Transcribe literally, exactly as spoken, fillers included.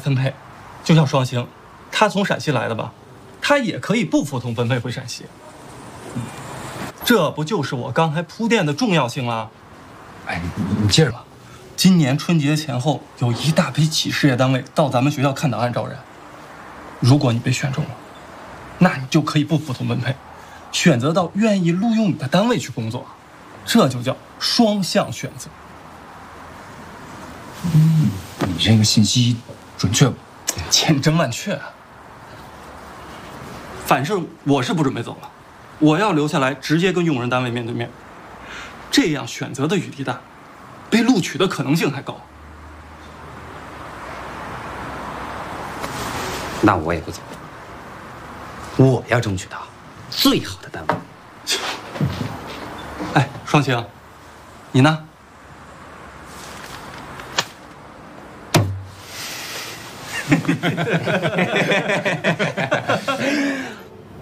分配。就像双星，他从陕西来的吧，他也可以不服从分配回陕西。嗯，这不就是我刚才铺垫的重要性啦？ 哎，你你接着吧。 今年春节前后有一大批企事业单位到咱们学校看档案招人，如果你被选中了，那你就可以不服从分配，选择到愿意录用你的单位去工作，这就叫双向选择。 嗯，你这个信息准确不？ 千真万确啊！反正我是不准备走了，我要留下来直接跟用人单位面对面，这样选择的余地大，被录取的可能性还高。 那我也不走，我要争取到最好的单位。 哎，双星，你呢？